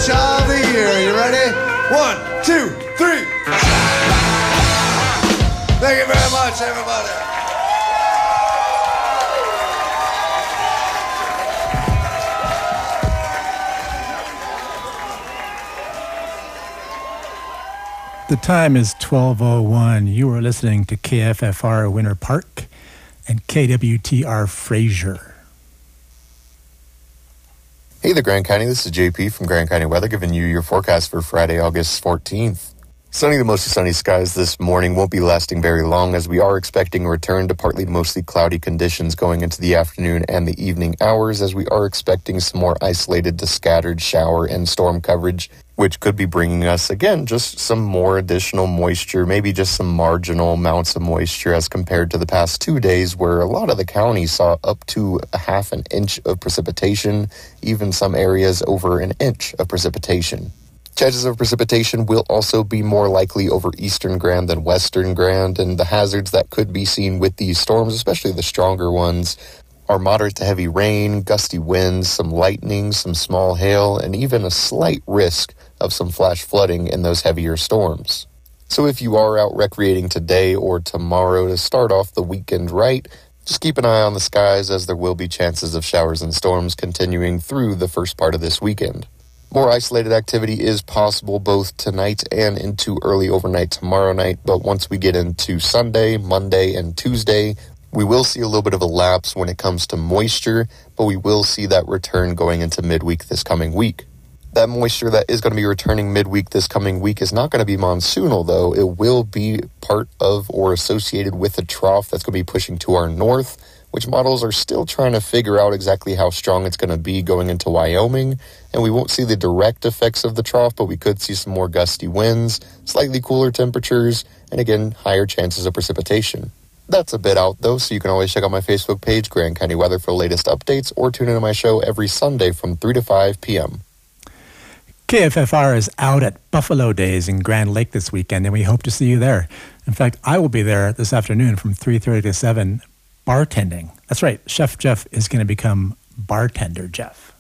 match of the year. You ready? 1, 2, 3. Thank you very much, everybody. The time is 12:01. You are listening to KFFR Winter Park and KWTR Fraser. Hey there, Grand County. This is JP from Grand County Weather, giving you your forecast for Friday, August 14th. Sunny to mostly sunny skies this morning won't be lasting very long, as we are expecting a return to partly to mostly cloudy conditions going into the afternoon and the evening hours, as we are expecting some more isolated to scattered shower and storm coverage, which could be bringing us, again, just some more additional moisture, maybe just some marginal amounts of moisture as compared to the past 2 days, where a lot of the counties saw up to a half an inch of precipitation, even some areas over an inch of precipitation. Chances of precipitation will also be more likely over eastern Grand than western Grand, and the hazards that could be seen with these storms, especially the stronger ones, are moderate to heavy rain, gusty winds, some lightning, some small hail, and even a slight risk of some flash flooding in those heavier storms. So if you are out recreating today or tomorrow to start off the weekend right, just keep an eye on the skies, as there will be chances of showers and storms continuing through the first part of this weekend. More isolated activity is possible both tonight and into early overnight tomorrow night, but once we get into Sunday, Monday, and Tuesday, we will see a little bit of a lapse when it comes to moisture, but we will see that return going into midweek this coming week. That moisture that is going to be returning midweek this coming week is not going to be monsoonal, though. It will be part of or associated with a trough that's going to be pushing to our north, which models are still trying to figure out exactly how strong it's going to be going into Wyoming, and we won't see the direct effects of the trough, but we could see some more gusty winds, slightly cooler temperatures, and again, higher chances of precipitation. That's a bit out, though, so you can always check out my Facebook page, Grand County Weather, for the latest updates, or tune into my show every Sunday from 3 to 5 p.m. KFFR is out at Buffalo Days in Grand Lake this weekend, and we hope to see you there. In fact, I will be there this afternoon from 3:30 to 7, bartending. That's right, Chef Jeff is going to become Bartender Jeff.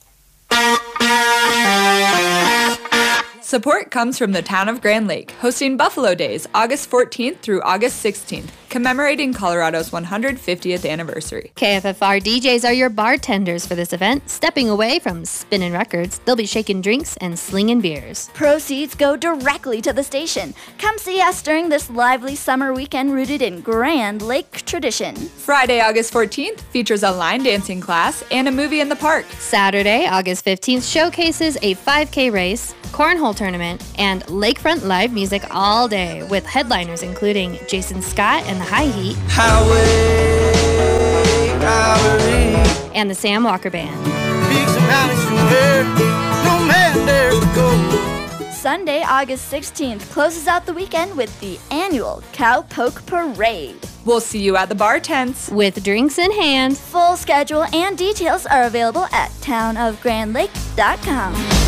Support comes from the town of Grand Lake, hosting Buffalo Days August 14th through August 16th, commemorating Colorado's 150th anniversary. KFFR DJs are your bartenders for this event. Stepping away from spinning records, they'll be shaking drinks and slinging beers. Proceeds go directly to the station. Come see us during this lively summer weekend rooted in Grand Lake tradition. Friday, August 14th features a line dancing class and a movie in the park. Saturday, August 15th showcases a 5K race, cornhole tournament, and lakefront live music all day, with headliners including Jason Scott and the High Heat, and the Sam Walker Band. Sunday, August 16th closes out the weekend with the annual Cowpoke Parade. We'll see you at the bar tents with drinks in hand. Full schedule and details are available at townofgrandlake.com.